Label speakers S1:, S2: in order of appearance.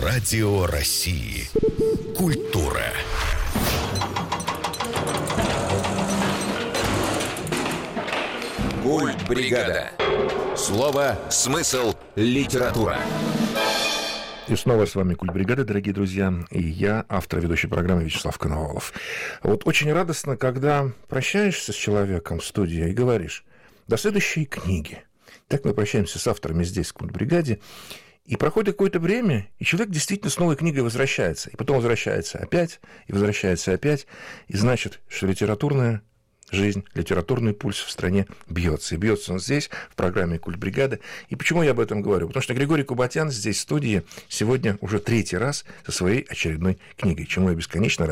S1: Радио России. Культура. Культбригада. Слово, смысл, литература.
S2: И снова с вами Культбригада, дорогие друзья, и я, автор ведущей программы Вячеслав Коновалов. Вот очень радостно, когда прощаешься с человеком в студии и говоришь: до следующей книги. Так мы прощаемся с авторами здесь, в Культбригаде, и проходит какое-то время, и человек действительно с новой книгой возвращается, и потом возвращается опять, и значит, что литературная жизнь, литературный пульс в стране бьется. И бьется он здесь, в программе «Культбригада». И почему я об этом говорю? Потому что Григорий Кубатян здесь, в студии, сегодня уже 3-й раз со своей очередной книгой, чему я бесконечно рад.